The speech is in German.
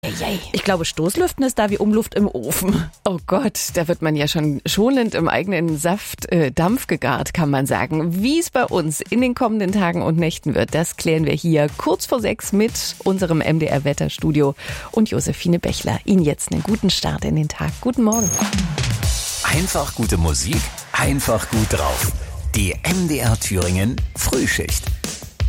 Ich glaube, Stoßlüften ist da wie Umluft im Ofen. Oh Gott, da wird man ja schon schonend im eigenen Saft Dampf gegart, kann man sagen. Wie es bei uns in den kommenden Tagen und Nächten wird, das klären wir hier kurz vor 6 mit unserem MDR-Wetterstudio und Josephine Bechler. Ihnen jetzt einen guten Start in den Tag. Guten Morgen. Einfach gute Musik, einfach gut drauf. Die MDR Thüringen Frühschicht.